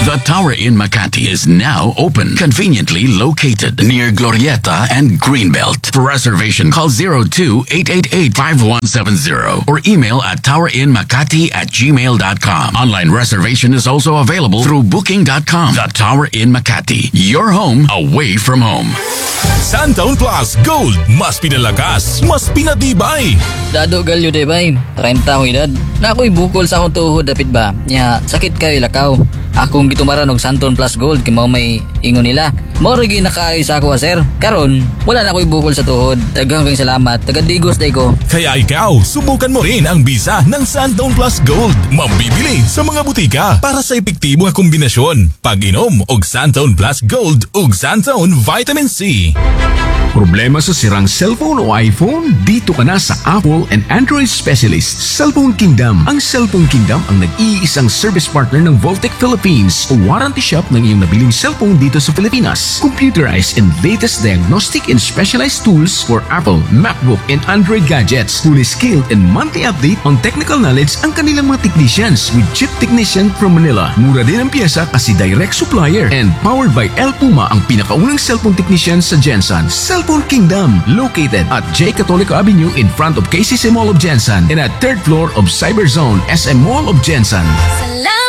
The Tower in Makati is now open, conveniently located near Glorieta and Greenbelt. For reservation, call 02-888-5170 or email at towerinmakati@gmail.com. Online reservation is also available through booking.com. The Tower in Makati, your home away from home. Santaon Plus Gold, mas pinalakas, mas pinatibay. Dado galyo de bay, 30 akong edad. Na ako'y bukol sa akong tuhod, dapit ba? Nya, sakit kayo lakaw. Akong gitumaran og Santon Plus Gold kay mao may ingon nila. Mao ri nakaayos ako sir. Karon, wala na ako'y bukol sa tuhod. Daghang kang salamat. Tagadigos day ko. Kaya ikaw, subukan mo rin ang bisa ng Santon Plus Gold. Mabibili sa mga butika para sa epektibong kombinasyon. Pag-inom og Santon Plus Gold ug Santon Vitamin C. Problema sa sirang cellphone o iPhone? Dito ka na sa Apple and Android Specialist, Cellphone Kingdom. Ang Cellphone Kingdom ang nag-iisang service partner ng Voltec Philippines o warranty shop ng iyong nabiling cellphone dito sa Pilipinas. Computerized and latest diagnostic and specialized tools for Apple, MacBook, and Android gadgets. Fully skilled and monthly update on technical knowledge ang kanilang mga technicians with chip technician from Manila. Mura din ang piyesa kasi direct supplier and powered by El Puma ang pinakaunang cellphone technician sa Jensen. Cellphone Kingdom, located at J. Catolico Avenue in front of KCC Mall of Jensen and at 3rd floor of Cyberzone SM Mall of Jensen.